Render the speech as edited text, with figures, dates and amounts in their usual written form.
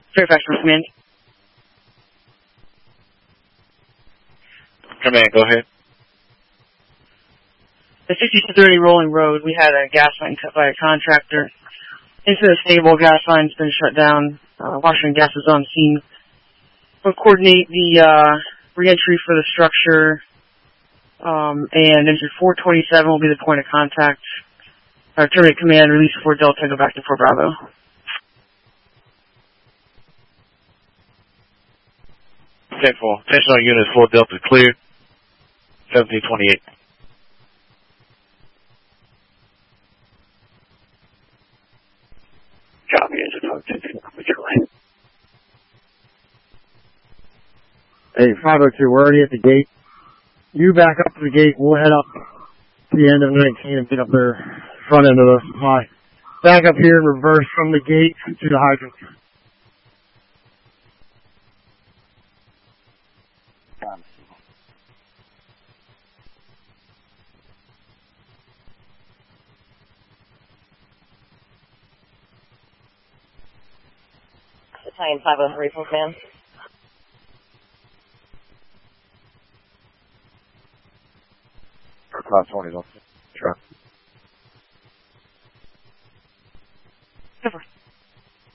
Fairfax Command. Command, go ahead. The 6230 Rolling Road, we had a gas line cut by a contractor. Instead of stable, gas line's been shut down. Washington Gas is on scene. We'll coordinate the re-entry for the structure, and entry 427 will be the point of contact. Terminate command, release 4 Delta, go back to 4 Bravo. Tenfold. Attention on units 4 Delta cleared. 1728. Copy, engine 510, what's your line? Hey, 502, we're already at the gate. You back up to the gate, we'll head up to the end of 19 and get up there, front end of the supply. Back up here and reverse from the gate to the hydrant. Italian 503 from command. Class 20, don't truck.